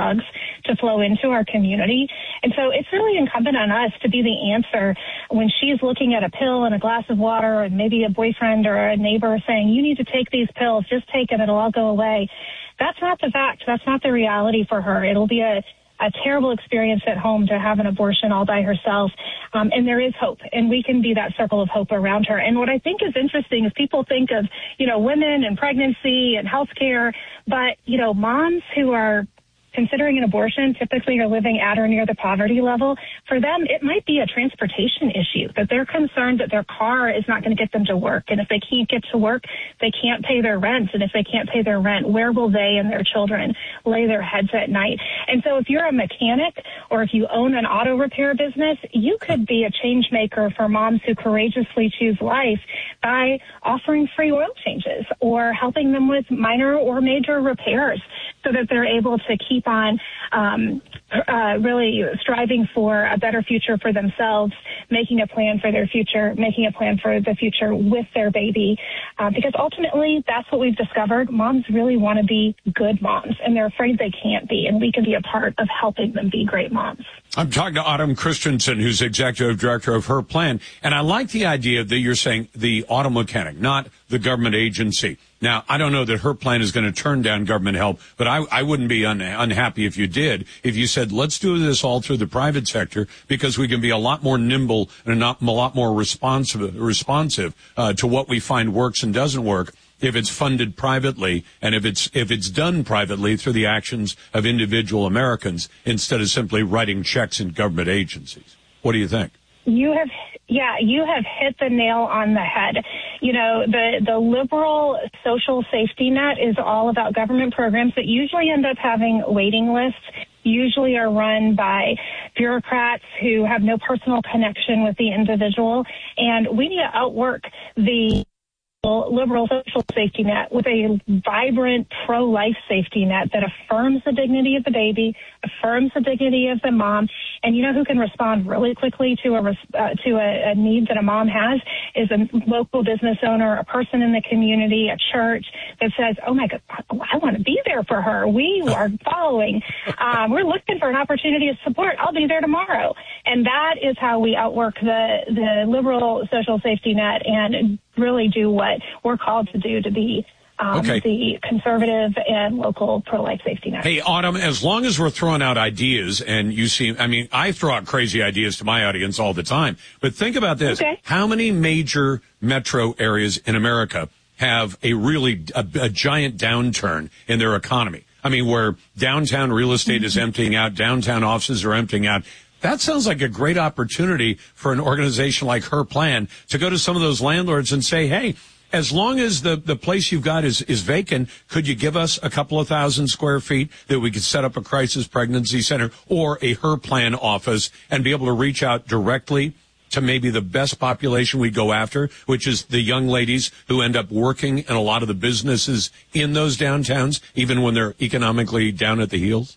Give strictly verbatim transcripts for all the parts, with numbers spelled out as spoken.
drugs to flow into our community. And so it's really incumbent on us to be the answer when she's looking at a pill and a glass of water and maybe a boyfriend or a neighbor saying, you need to take these pills, just take them, it'll all go away. That's not the fact. That's not the reality for her. It'll be a a terrible experience at home to have an abortion all by herself. Um, and there is hope, and we can be that circle of hope around her. And what I think is interesting is people think of, you know, women and pregnancy and healthcare, but, you know, moms who are considering an abortion typically are living at or near the poverty level. For them, it might be a transportation issue, that they're concerned that their car is not going to get them to work. And if they can't get to work, they can't pay their rent. And if they can't pay their rent, where will they and their children lay their heads at night? And so if you're a mechanic or if you own an auto repair business, you could be a change maker for moms who courageously choose life by offering free oil changes or helping them with minor or major repairs so that they're able to keep on um, uh, really striving for a better future for themselves, making a plan for their future, making a plan for the future with their baby. Uh, because ultimately, that's what we've discovered. Moms really want to be good moms, and they're afraid they can't be, and we can be a part of helping them be great moms. I'm talking to Autumn Christensen, who's executive director of Her Plan. And I like the idea that you're saying the auto mechanic, not the government agency. Now, I don't know that Her Plan is going to turn down government help, but I, I wouldn't be un, unhappy if you did, if you said, let's do this all through the private sector, because we can be a lot more nimble and a lot more responsive, responsive uh, to what we find works and doesn't work if it's funded privately and if it's if it's done privately through the actions of individual Americans instead of simply writing checks in government agencies. What do you think? You have, yeah, you have hit the nail on the head. You know, the, the liberal social safety net is all about government programs that usually end up having waiting lists, usually are run by bureaucrats who have no personal connection with the individual. And we need to outwork the liberal social safety net with a vibrant pro-life safety net that affirms the dignity of the baby, affirms the dignity of the mom. And you know who can respond really quickly to a uh, to a, a need that a mom has is a local business owner, a person in the community, a church that says, oh my God, I want to be there for her. We are following. Um, we're looking for an opportunity of support. I'll be there tomorrow. And that is how we outwork the, the liberal social safety net and really do what we're called to do to be um, okay. the conservative and local pro-life safety net. Hey, Autumn, as long as we're throwing out ideas, and you seem, I mean, I throw out crazy ideas to my audience all the time, but think about this. Okay. How many major metro areas in America have a really, a, a giant downturn in their economy? I mean, where downtown real estate mm-hmm. is emptying out, downtown offices are emptying out. That sounds like a great opportunity for an organization like Her Plan to go to some of those landlords and say, hey, as long as the, the place you've got is, is vacant, could you give us a couple of thousand square feet that we could set up a crisis pregnancy center or a Her Plan office and be able to reach out directly to maybe the best population we go after, which is the young ladies who end up working in a lot of the businesses in those downtowns, even when they're economically down at the heels?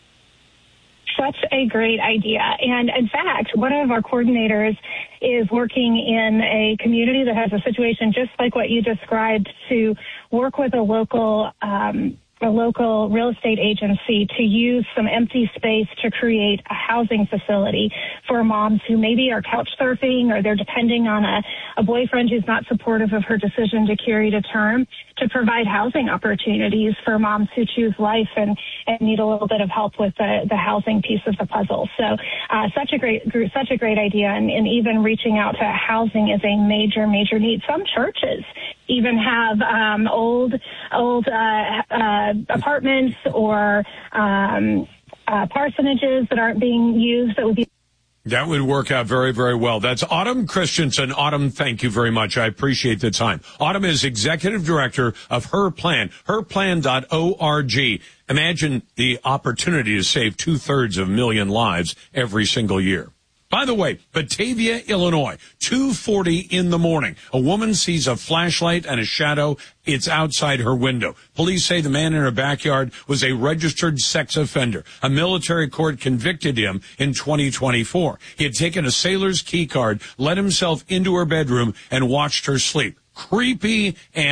Such a great idea. And in fact, one of our coordinators is working in a community that has a situation just like what you described to work with a local um, a local real estate agency to use some empty space to create a housing facility for moms who maybe are couch surfing or they're depending on a, a boyfriend who's not supportive of her decision to carry to term, to provide housing opportunities for moms who choose life and, and need a little bit of help with the, the housing piece of the puzzle. So uh, such a great such a great idea, and, and even reaching out to housing is a major, major need. Some churches even have um, old old uh, uh, apartments or um, uh, parsonages that aren't being used that would be. That would work out very, very well. That's Autumn Christensen. Autumn, thank you very much. I appreciate the time. Autumn is executive director of Her Plan, her plan dot org. Imagine the opportunity to save two-thirds of a million lives every single year. By the way, Batavia, Illinois, two forty in the morning. A woman sees a flashlight and a shadow. It's outside her window. Police say the man in her backyard was a registered sex offender. A military court convicted him in twenty twenty-four. He had taken a sailor's key card, let himself into her bedroom, and watched her sleep. Creepy and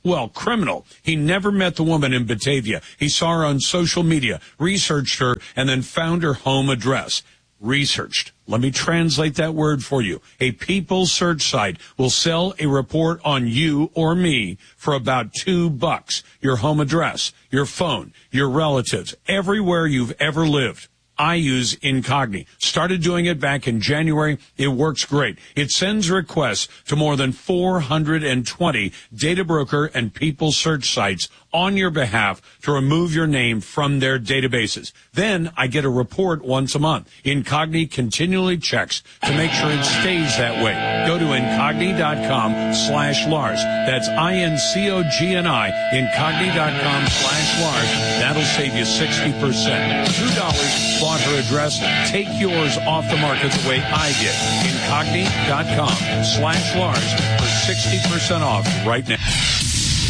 Well, criminal. He never met the woman in Batavia. He saw her on social media, researched her, and then found her home address. Researched. Let me translate that word for you. A people search site will sell a report on you or me for about two bucks. Your home address, your phone, your relatives, everywhere you've ever lived. I use Incogni. Started doing it back in January. It works great. It sends requests to more than four hundred twenty data broker and people search sites on your behalf to remove your name from their databases. Then I get a report once a month. Incogni continually checks to make sure it stays that way. Go to Incogni.com slash Lars. That's I-N-C-O-G-N-I, Incogni.com slash Lars. That'll save you sixty percent. two dollars bought her address. Take yours off the market the way I did. Incogni.com slash Lars for sixty percent off right now.